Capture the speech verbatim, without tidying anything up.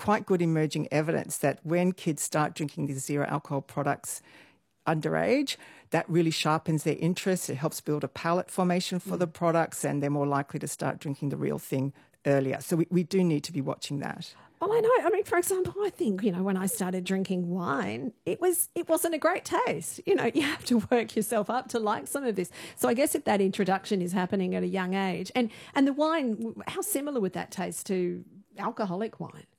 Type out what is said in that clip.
quite good emerging evidence that when kids start drinking these zero alcohol products underage, that really sharpens their interest. It helps build a palate formation for mm. the products, and they're more likely to start drinking the real thing earlier. So we, we do need to be watching that. Well, I know. I mean, for example, I think, you know, when I started drinking wine, it was it wasn't a great taste. You know, you have to work yourself up to like some of this. So I guess if that introduction is happening at a young age, and, and the wine, how similar would that taste to alcoholic wine?